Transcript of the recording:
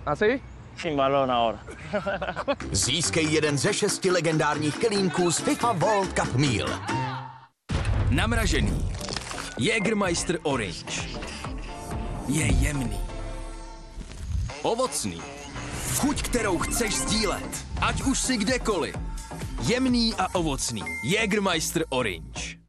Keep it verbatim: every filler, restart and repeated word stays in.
Asi? Sin balón ahora. Získej jeden ze šesti legendárních kelímků z FIFA World Cup Meal. Namražený. Jägermeister Orange. Je jemný. Ovocný. Chuť, kterou chceš sdílet. Ať už si kdekoliv. Jemný a ovocný. Jägermeister Orange.